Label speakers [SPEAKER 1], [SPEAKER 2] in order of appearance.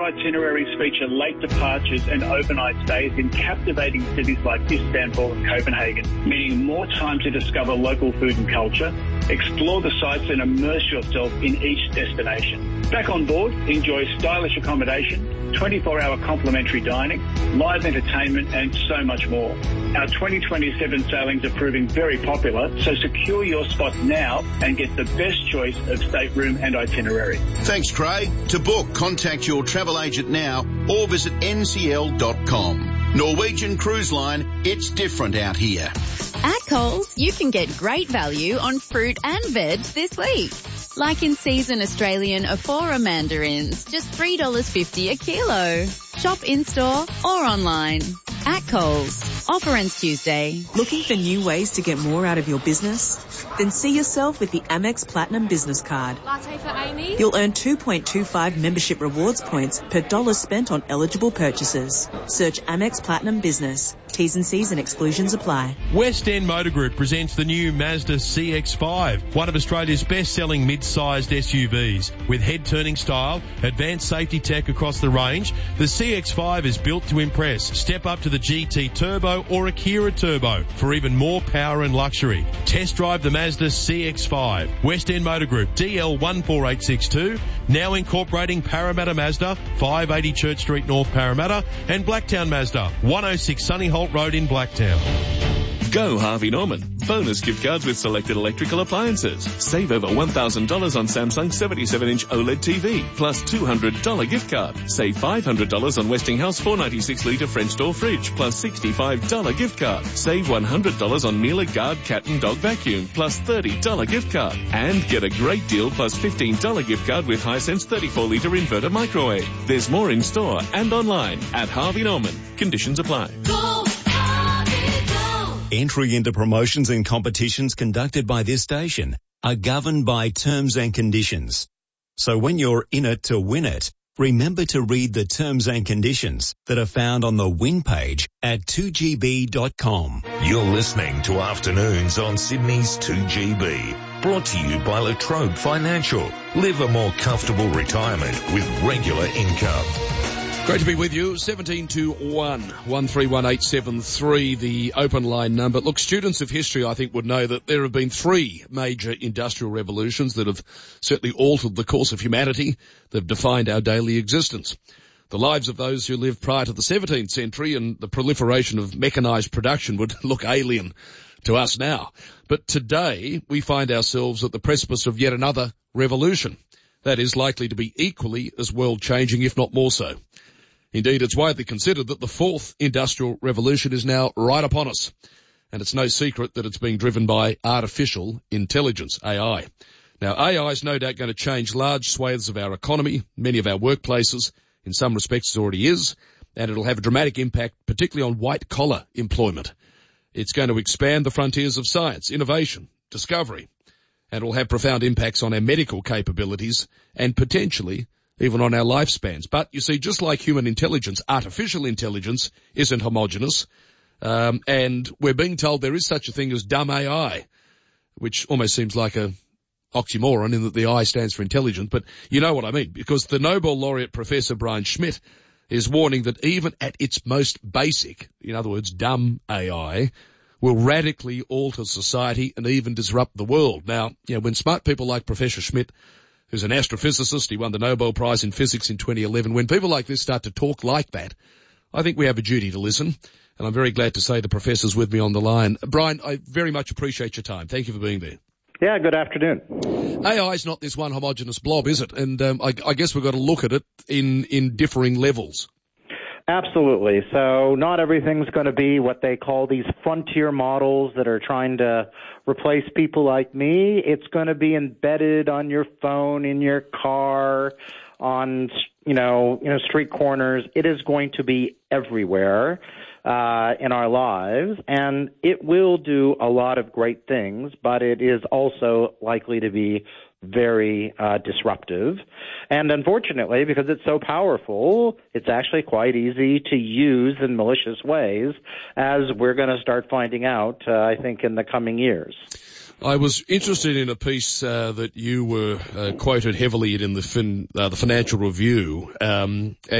[SPEAKER 1] itineraries feature late departures and overnight stays in captivating cities like Istanbul and Copenhagen, meaning more time to discover local food and culture, explore the sites and immerse yourself in each destination. Back on board, enjoy stylish accommodation, 24-hour complimentary dining, live entertainment and so much more. Our 2027 sailings are proving very popular, so secure your spot now and get the best choice of stateroom and itinerary.
[SPEAKER 2] Thanks, Craig. To book, contact your travel agent now or visit ncl.com. Norwegian Cruise Line, it's different out here.
[SPEAKER 3] At Coles, you can get great value on fruit and veg this week. Like in season Australian Aphora mandarins, just $3.50 a kilo. Shop in-store or online. At Coles. Offer ends Tuesday.
[SPEAKER 4] Looking for new ways to get more out of your business? Then see yourself with the Amex Platinum Business Card.
[SPEAKER 5] Latte for Amy.
[SPEAKER 4] You'll earn 2.25 membership rewards points per dollar spent on eligible purchases. Search Amex Platinum Business. T's and C's and exclusions apply.
[SPEAKER 6] West End Motor Group presents the new Mazda CX-5, one of Australia's best-selling mid-sized SUVs. With head-turning style, advanced safety tech across the range, the CX-5 is built to impress. Step up to the GT Turbo or Akira Turbo for even more power and luxury. Test drive the Mazda CX-5. West End Motor Group, DL14862, now incorporating Parramatta Mazda, 580 Church Street, North Parramatta, and Blacktown Mazda, 106 Sunny Holt Road in Blacktown.
[SPEAKER 7] Go Harvey Norman. Bonus gift cards with selected electrical appliances. Save over $1,000 on Samsung 77-inch OLED TV, plus $200 gift card. Save $500 on Westinghouse 496-litre French door fridge, plus $65 gift card. Save $100 on Miele Guard cat and dog vacuum, plus $30 gift card. And get a great deal plus $15 gift card with Hisense 34-litre inverter microwave. There's more in store and online at Harvey Norman. Conditions apply.
[SPEAKER 8] Entry into promotions and competitions conducted by this station are governed by terms and conditions. So when you're in it to win it, remember to read the terms and conditions that are found on the win page at 2gb.com.
[SPEAKER 9] You're listening to Afternoons on Sydney's 2GB. Brought to you by La Trobe Financial. Live a more comfortable retirement with regular income.
[SPEAKER 10] Great to be with you. 1721 131873, the open line number. Look, students of history, I think, would know that there have been three major industrial revolutions that have certainly altered the course of humanity. They've defined our daily existence. The lives of those who lived prior to the 17th century and the proliferation of mechanized production would look alien to us now. But today, we find ourselves at the precipice of yet another revolution that is likely to be equally as world-changing, if not more so. Indeed, it's widely considered that the fourth industrial revolution is now right upon us. And it's no secret that it's being driven by artificial intelligence, AI. Now, AI is no doubt going to change large swathes of our economy, many of our workplaces. In some respects, it already is. And it'll have a dramatic impact, particularly on white-collar employment. It's going to expand the frontiers of science, innovation, discovery. And it'll have profound impacts on our medical capabilities and potentially even on our lifespans. But you see, just like human intelligence, artificial intelligence isn't homogenous. And we're being told there is such a thing as dumb AI, which almost seems like a oxymoron in that the I stands for intelligent. But you know what I mean, because the Nobel laureate Professor Brian Schmidt is warning that even at its most basic, in other words, dumb AI, will radically alter society and even disrupt the world. Now, you know, when smart people like Professor Schmidt, who's an astrophysicist, he won the Nobel Prize in Physics in 2011. When people like this start to talk like that, I think we have a duty to listen. And I'm very glad to say the professor's with me on the line. Brian, I very much appreciate your time. Thank you for being there.
[SPEAKER 11] Yeah, good afternoon.
[SPEAKER 10] AI is not this one homogenous blob, is it? And I guess we've got to look at it in differing levels.
[SPEAKER 11] Absolutely. So not everything's going to be what they call these frontier models that are trying to replace people like me. It's going to be embedded on your phone, in your car, on, street corners. It is going to be everywhere in our lives, and it will do a lot of great things, but it is also likely to be very disruptive. And unfortunately, because it's so powerful, it's actually quite easy to use in malicious ways, as we're going to start finding out, I think, in the coming years.
[SPEAKER 10] I was interested in a piece that you were quoted heavily in the Financial Review,